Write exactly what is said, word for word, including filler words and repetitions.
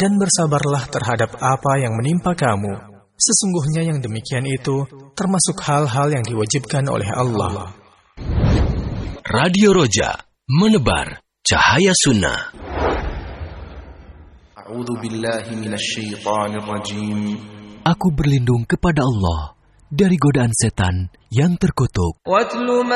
dan bersabarlah terhadap apa yang menimpa kamu. Sesungguhnya yang demikian itu termasuk hal-hal yang diwajibkan oleh Allah. Radio Roja, menebar cahaya sunnah. A'udzu billahi minasyaitonir rajim. Aku berlindung kepada Allah dari godaan setan yang terkutuk.